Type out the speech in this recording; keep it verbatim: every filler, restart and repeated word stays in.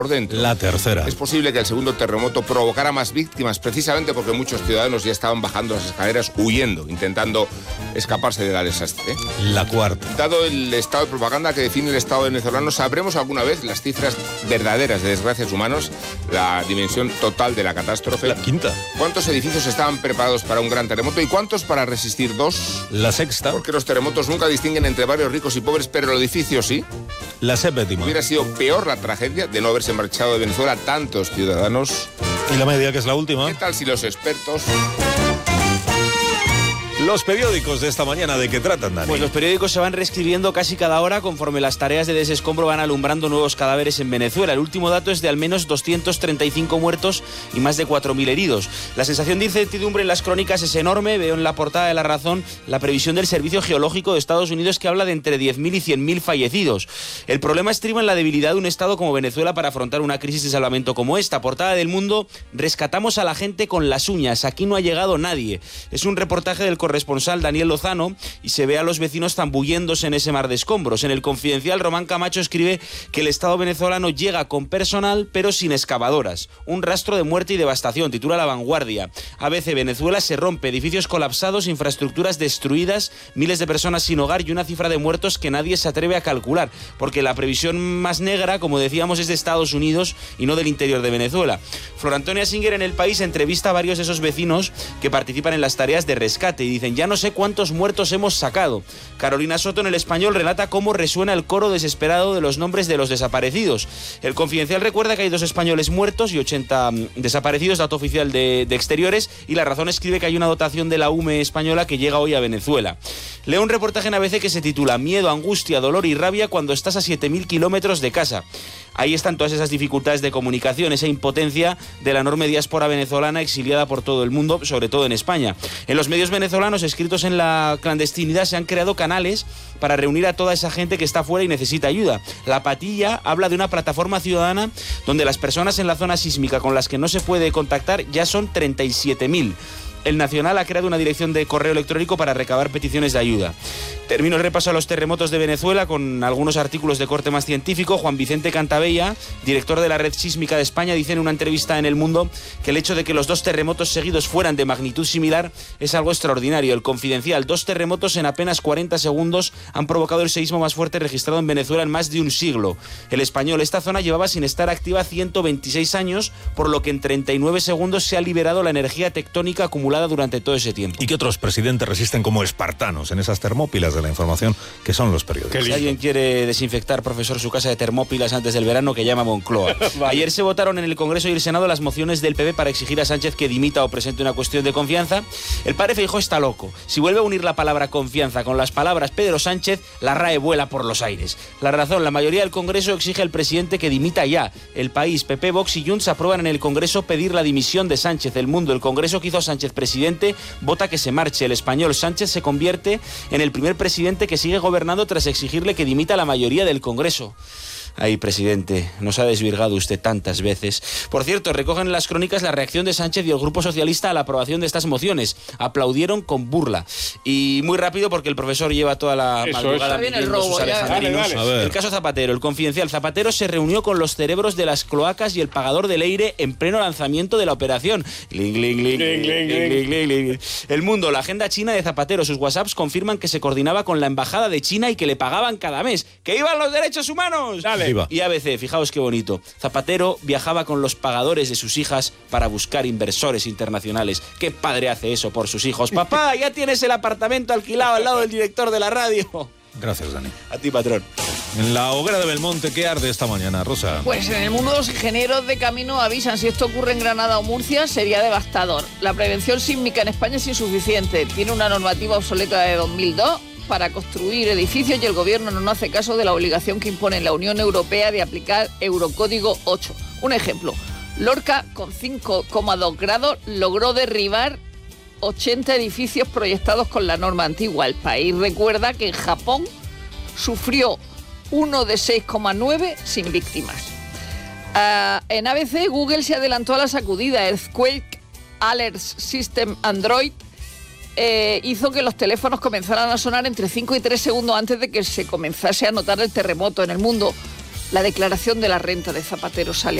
por dentro. La tercera. Es posible que el segundo terremoto provocara más víctimas precisamente porque muchos ciudadanos ya estaban bajando las escaleras huyendo, intentando escaparse del desastre. La cuarta. Dado el estado de propaganda que define el estado venezolano, ¿sabremos alguna vez las cifras verdaderas de desgracias humanas, la dimensión total de la catástrofe? La quinta. ¿Cuántos edificios estaban preparados para un gran terremoto y cuántos para resistir dos? La sexta. Porque los terremotos nunca distinguen entre barrios ricos y pobres, pero los edificios sí. La séptima. Hubiera sido peor la tragedia de no haberse marchado de Venezuela tantos ciudadanos. Y la media, que es la última. ¿Qué tal si los expertos... Los periódicos de esta mañana, ¿de qué tratan, Dani? Pues los periódicos se van reescribiendo casi cada hora conforme las tareas de desescombro van alumbrando nuevos cadáveres en Venezuela. El último dato es de al menos doscientos treinta y cinco muertos y más de cuatro mil heridos. La sensación de incertidumbre en las crónicas es enorme. Veo en la portada de La Razón la previsión del Servicio Geológico de Estados Unidos que habla de entre diez mil y cien mil fallecidos. El problema estriba en la debilidad de un Estado como Venezuela para afrontar una crisis de salvamento como esta. Portada del Mundo: rescatamos a la gente con las uñas, aquí no ha llegado nadie. Es un reportaje del corresponsal Daniel Lozano y se ve a los vecinos zambulléndose en ese mar de escombros. En El Confidencial, Román Camacho escribe que el Estado venezolano llega con personal pero sin excavadoras. Un rastro de muerte y devastación, titula La Vanguardia. A B C: Venezuela se rompe, edificios colapsados, infraestructuras destruidas, miles de personas sin hogar y una cifra de muertos que nadie se atreve a calcular, porque la previsión más negra, como decíamos, es de Estados Unidos y no del interior de Venezuela. Flor Antonia Singer en El País entrevista a varios de esos vecinos que participan en las tareas de rescate y dicen: ya no sé cuántos muertos hemos sacado. Carolina Soto en El Español relata cómo resuena el coro desesperado de los nombres de los desaparecidos. El Confidencial recuerda que hay dos españoles muertos y ochenta desaparecidos, dato oficial de, de Exteriores, y La Razón escribe que hay una dotación de la U M E española que llega hoy a Venezuela. Leo un reportaje en A B C que se titula Miedo, angustia, dolor y rabia cuando estás a siete mil kilómetros de casa. Ahí están todas esas dificultades de comunicación, esa impotencia de la enorme diáspora venezolana exiliada por todo el mundo, sobre todo en España. En los medios venezolanos escritos en la clandestinidad se han creado canales para reunir a toda esa gente que está fuera y necesita ayuda. La Patilla habla de una plataforma ciudadana donde las personas en la zona sísmica con las que no se puede contactar ya son treinta y siete mil. El Nacional ha creado una dirección de correo electrónico para recabar peticiones de ayuda. Termino el repaso a los terremotos de Venezuela con algunos artículos de corte más científico. Juan Vicente Cantabella, director de la Red Sísmica de España, dice en una entrevista en El Mundo que el hecho de que los dos terremotos seguidos fueran de magnitud similar es algo extraordinario. El Confidencial: dos terremotos en apenas cuarenta segundos han provocado el seísmo más fuerte registrado en Venezuela en más de un siglo. El Español: esta zona llevaba sin estar activa ciento veintiséis años, por lo que en treinta y nueve segundos se ha liberado la energía tectónica acumulada durante todo ese tiempo. ¿Y qué otros presidentes resisten como espartanos en esas termópilas de la información que son los periódicos? Si alguien quiere desinfectar, profesor, su casa de termópilas antes del verano, que llama a Moncloa. Vale. Ayer se votaron en el Congreso y el Senado las mociones del P P para exigir a Sánchez que dimita o presente una cuestión de confianza. El padre Feijóo está loco. Si vuelve a unir la palabra confianza con las palabras Pedro Sánchez, la R A E vuela por los aires. La Razón: la mayoría del Congreso exige al presidente que dimita ya. El País: P P, Vox y Junts aprueban en el Congreso pedir la dimisión de Sánchez. El Mundo: el Congreso que hizo a Sánchez presidente vota que se marche. El Español: Sánchez se convierte en el primer presidente que sigue gobernando tras exigirle que dimita a la mayoría del Congreso. Ay, presidente, nos ha desvirgado usted tantas veces. Por cierto, recogen en las crónicas la reacción de Sánchez y el Grupo Socialista a la aprobación de estas mociones. Aplaudieron con burla. Y muy rápido, porque el profesor lleva toda la Eso madrugada es. viendo robo, sus alejandrinos. dale, dale. El caso Zapatero. El Confidencial: Zapatero se reunió con los cerebros de las cloacas y el pagador del Eire en pleno lanzamiento de la operación. Ling, ling, ling, ling, ling, ling, ling, ling. El Mundo: la agenda china de Zapatero. Sus WhatsApps confirman que se coordinaba con la embajada de China y que le pagaban cada mes. ¡Que iban los derechos humanos! Dale. Y A B C: fijaos qué bonito. Zapatero viajaba con los pagadores de sus hijas para buscar inversores internacionales. ¿Qué padre hace eso por sus hijos? Papá, ya tienes el apartamento alquilado al lado del director de la radio. Gracias, Dani. A ti, patrón. En la hoguera de Belmonte, ¿qué arde esta mañana, Rosa? Pues en el mundo los ingenieros de camino avisan: si esto ocurre en Granada o Murcia sería devastador. La prevención sísmica en España es insuficiente. Tiene una normativa obsoleta de dos mil dos para construir edificios y el gobierno no hace caso de la obligación que impone la Unión Europea de aplicar Eurocódigo ocho. Un ejemplo: Lorca, con cinco coma dos grados, logró derribar ochenta edificios proyectados con la norma antigua. El país recuerda que en Japón sufrió uno de seis coma nueve sin víctimas. Uh, en A B C, Google se adelantó a la sacudida. Earthquake Alert System Android eh, hizo que los teléfonos comenzaran a sonar entre cinco y tres segundos antes de que se comenzase a notar el terremoto. En El Mundo: La declaración de la renta de Zapatero sale